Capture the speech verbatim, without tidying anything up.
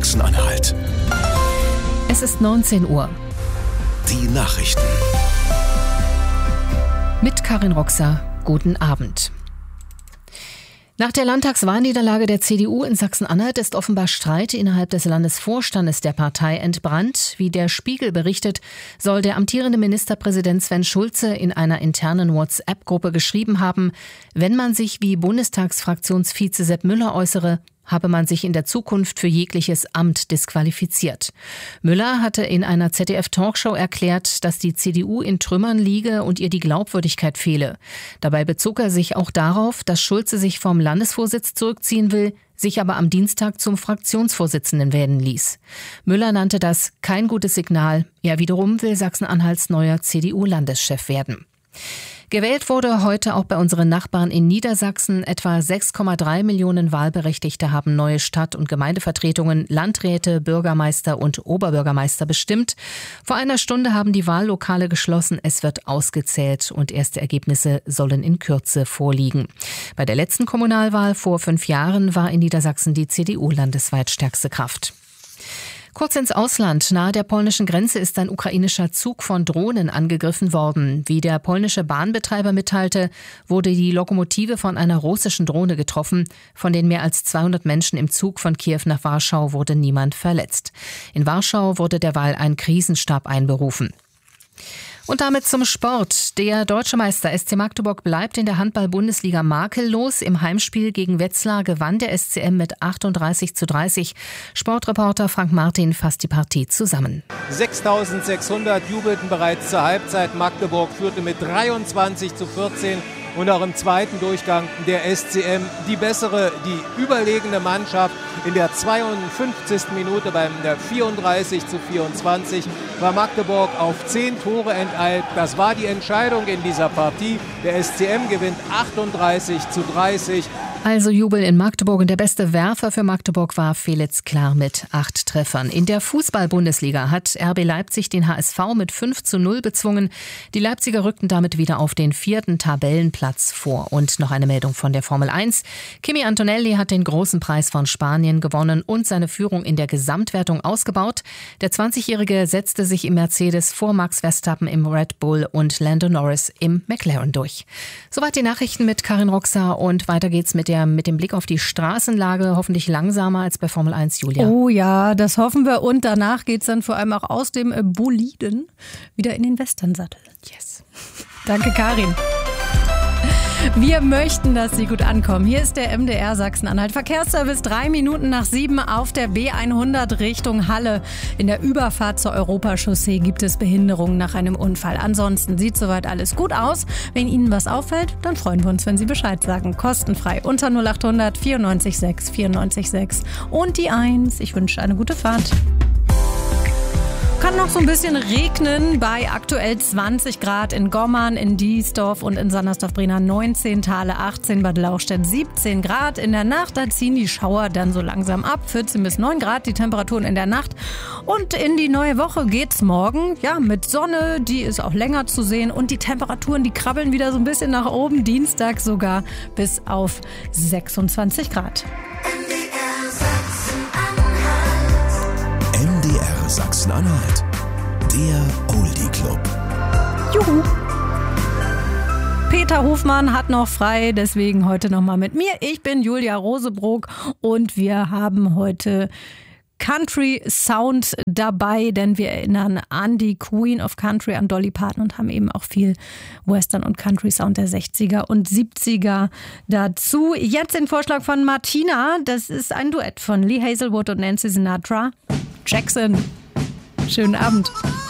Sachsen-Anhalt. Es ist neunzehn Uhr. Die Nachrichten. Mit Karin Roxer. Guten Abend. Nach der Landtagswahlniederlage der C D U in Sachsen-Anhalt ist offenbar Streit innerhalb des Landesvorstandes der Partei entbrannt. Wie der Spiegel berichtet, soll der amtierende Ministerpräsident Sven Schulze in einer internen WhatsApp-Gruppe geschrieben haben, wenn man sich wie Bundestagsfraktionsvize Sepp Müller äußere, habe man sich in der Zukunft für jegliches Amt disqualifiziert. Müller hatte in einer Z D F-Talkshow erklärt, dass die C D U in Trümmern liege und ihr die Glaubwürdigkeit fehle. Dabei bezog er sich auch darauf, dass Schulze sich vom Landesvorsitz zurückziehen will, sich aber am Dienstag zum Fraktionsvorsitzenden wählen ließ. Müller nannte das kein gutes Signal. Er wiederum will Sachsen-Anhalts neuer C D U-Landeschef werden. Gewählt wurde heute auch bei unseren Nachbarn in Niedersachsen. Etwa sechs Komma drei Millionen Wahlberechtigte haben neue Stadt- und Gemeindevertretungen, Landräte, Bürgermeister und Oberbürgermeister bestimmt. Vor einer Stunde haben die Wahllokale geschlossen. Es wird ausgezählt und erste Ergebnisse sollen in Kürze vorliegen. Bei der letzten Kommunalwahl vor fünf Jahren war in Niedersachsen die C D U landesweit stärkste Kraft. Kurz ins Ausland. Nahe der polnischen Grenze ist ein ukrainischer Zug von Drohnen angegriffen worden. Wie der polnische Bahnbetreiber mitteilte, wurde die Lokomotive von einer russischen Drohne getroffen. Von den mehr als zweihundert Menschen im Zug von Kiew nach Warschau wurde niemand verletzt. In Warschau wurde derweil ein Krisenstab einberufen. Und damit zum Sport. Der deutsche Meister S C Magdeburg bleibt in der Handball-Bundesliga makellos. Im Heimspiel gegen Wetzlar gewann der S C M mit achtunddreißig zu dreißig. Sportreporter Frank Martin fasst die Partie zusammen. sechstausendsechshundert jubelten bereits zur Halbzeit. Magdeburg führte mit dreiundzwanzig zu vierzehn. Und auch im zweiten Durchgang der S C M die bessere, die überlegene Mannschaft. In der zweiundfünfzigsten Minute beim vierunddreißig zu vierundzwanzig war Magdeburg auf zehn Tore enteilt. Das war die Entscheidung in dieser Partie. Der S C M gewinnt achtunddreißig zu dreißig. Also Jubel in Magdeburg, und der beste Werfer für Magdeburg war Felix Klar mit acht Treffern. In der Fußball-Bundesliga hat R B Leipzig den H S V mit fünf zu null bezwungen. Die Leipziger rückten damit wieder auf den vierten Tabellenplatz vor. Und noch eine Meldung von der Formel eins. Kimi Antonelli hat den großen Preis von Spanien gewonnen und seine Führung in der Gesamtwertung ausgebaut. Der zwanzigjährige setzte sich im Mercedes vor Max Verstappen im Red Bull und Lando Norris im McLaren durch. Soweit die Nachrichten mit Karin Roxer, und weiter geht's mit Der, mit dem Blick auf die Straßenlage, hoffentlich langsamer als bei Formel eins, Julia. Oh ja, das hoffen wir. Und danach geht es dann vor allem auch aus dem Boliden wieder in den Westernsattel. Yes. Danke, Karin. Wir möchten, dass Sie gut ankommen. Hier ist der M D R Sachsen-Anhalt Verkehrsservice. Drei Minuten nach sieben auf der B hundert Richtung Halle. In der Überfahrt zur Europachaussee gibt es Behinderungen nach einem Unfall. Ansonsten sieht soweit alles gut aus. Wenn Ihnen was auffällt, dann freuen wir uns, wenn Sie Bescheid sagen. Kostenfrei unter null acht hundert vierundneunzig sechs vierundneunzig sechs und die eins. Ich wünsche eine gute Fahrt. Kann noch so ein bisschen regnen bei aktuell zwanzig Grad in Gommern, in Diesdorf und in Sandersdorf-Brenner neunzehn, Thale achtzehn, Bad Lauchstädt siebzehn Grad. In der Nacht, da ziehen die Schauer dann so langsam ab. vierzehn bis neun Grad die Temperaturen in der Nacht. Und in die neue Woche geht's morgen, ja, mit Sonne, die ist auch länger zu sehen. Und die Temperaturen, die krabbeln wieder so ein bisschen nach oben. Dienstag sogar bis auf sechsundzwanzig Grad. M D R Sachsen-Anhalt, der Oldie-Club. Juhu! Peter Hofmann hat noch frei, deswegen heute nochmal mit mir. Ich bin Julia Rosebrook und wir haben heute Country Sound dabei, denn wir erinnern an die Queen of Country, an Dolly Parton, und haben eben auch viel Western und Country Sound der sechziger und siebziger dazu. Jetzt den Vorschlag von Martina, das ist ein Duett von Lee Hazelwood und Nancy Sinatra. Jackson. Schönen Abend.